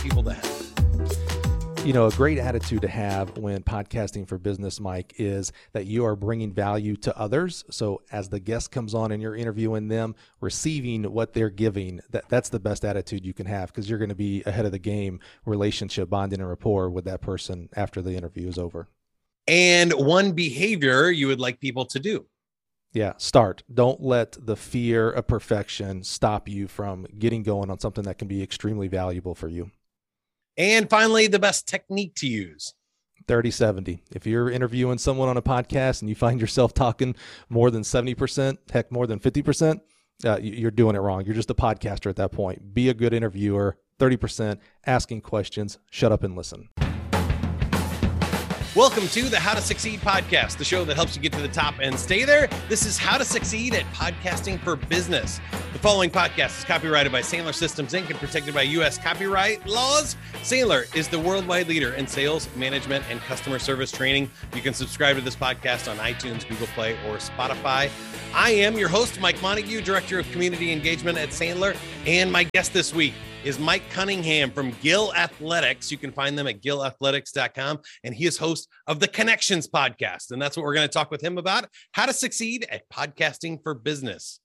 people to have? You know, a great attitude to have when podcasting for business, Mike, is that you are bringing value to others. So as the guest comes on and you're interviewing them, receiving what they're giving, that's the best attitude you can have, because you're going to be ahead of the game, relationship bonding and rapport with that person after the interview is over. And one behavior you would like people to do. Yeah, start. Don't let the fear of perfection stop you from getting going on something that can be extremely valuable for you. And finally, the best technique to use. 30-70. If you're interviewing someone on a podcast and you find yourself talking more than 70%, heck, more than 50%, you're doing it wrong. You're just a podcaster at that point. Be a good interviewer. 30%, asking questions, shut up and listen. Welcome to the How to Succeed podcast, the show that helps you get to the top and stay there. This is How to Succeed at Podcasting for Business. The following podcast is copyrighted by Sandler Systems, Inc. and protected by U.S. copyright laws. Sandler is the worldwide leader in sales, management, and customer service training. You can subscribe to this podcast on iTunes, Google Play, or Spotify. I am your host, Mike Montague, Director of Community Engagement at Sandler, and my guest this week is Mike Cunningham from Gill Athletics. You can find them at gillathletics.com, and he is host of the Connections podcast, and that's what we're going to talk with him about, how to succeed at podcasting for business.